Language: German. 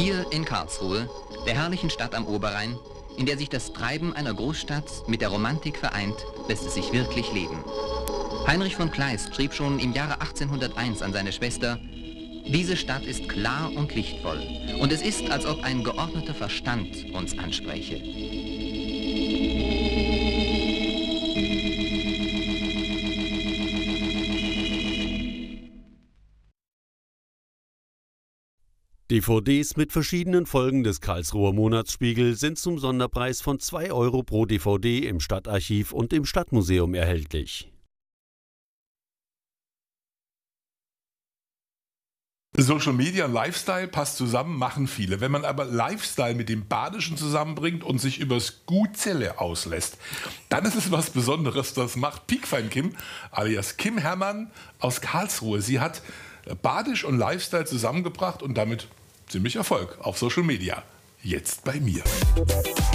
Hier in Karlsruhe, der herrlichen Stadt am Oberrhein, in der sich das Treiben einer Großstadt mit der Romantik vereint, lässt es sich wirklich leben. Heinrich von Kleist schrieb schon im Jahre 1801 an seine Schwester: Diese Stadt ist klar und lichtvoll, und es ist, als ob ein geordneter Verstand uns anspräche. DVDs mit verschiedenen Folgen des Karlsruher Monatsspiegel sind zum Sonderpreis von 2 € pro DVD im Stadtarchiv und im Stadtmuseum erhältlich. Social Media und Lifestyle passt zusammen, machen viele. Wenn man aber Lifestyle mit dem Badischen zusammenbringt und sich übers Gutzelle auslässt, dann ist es was Besonderes. Das macht Piekfein Kim, alias Kim Herrmann aus Karlsruhe. Sie hat Badisch und Lifestyle zusammengebracht und damit ziemlich Erfolg auf Social Media. Jetzt bei mir.